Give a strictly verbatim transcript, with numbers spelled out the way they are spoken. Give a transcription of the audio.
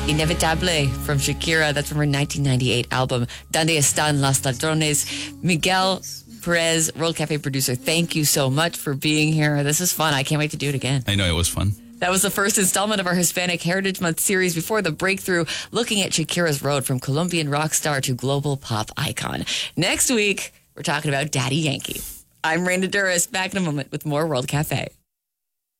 Inevitable from Shakira. That's from her nineteen ninety-eight album, Donde Están Los Ladrones. Miguel Perez, World Cafe producer, thank you so much for being here. This is fun. I can't wait to do it again. I know, it was fun. That was the first installment of our Hispanic Heritage Month series before the breakthrough, looking at Shakira's road from Colombian rock star to global pop icon. Next week, we're talking about Daddy Yankee. I'm Raina Duras, back in a moment with more World Cafe.